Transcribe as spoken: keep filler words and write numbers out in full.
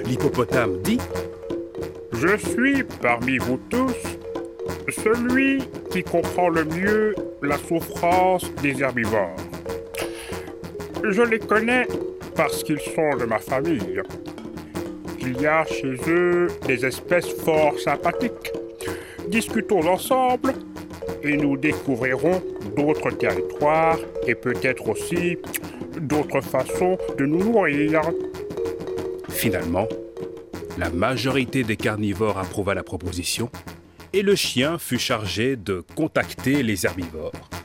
L'hippopotame dit: Je suis, parmi vous tous, celui qui comprend le mieux la souffrance des herbivores. Je les connais parce qu'ils sont de ma famille. Il y a chez eux des espèces fort sympathiques. Discutons ensemble et nous découvrirons d'autres territoires et peut-être aussi d'autres façons de nous nourrir. Finalement, la majorité des carnivores approuva la proposition et le chien fut chargé de contacter les herbivores.